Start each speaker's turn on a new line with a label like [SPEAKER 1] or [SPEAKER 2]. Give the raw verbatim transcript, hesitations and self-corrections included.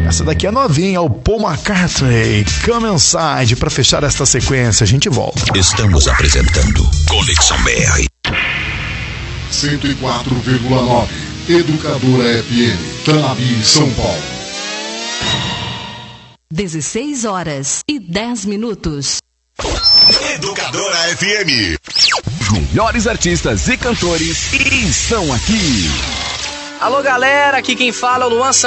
[SPEAKER 1] Essa daqui é novinha, o Paul McCartney, Come Inside. Para fechar esta sequência, a gente volta.
[SPEAKER 2] Estamos apresentando Conexão B R.
[SPEAKER 3] cento e quatro vírgula nove, Educadora F M, Tanabi, São Paulo.
[SPEAKER 4] dezesseis horas e dez minutos.
[SPEAKER 2] Educadora F M.
[SPEAKER 5] Os melhores artistas e cantores estão aqui.
[SPEAKER 6] Alô, galera, aqui quem fala é o Luan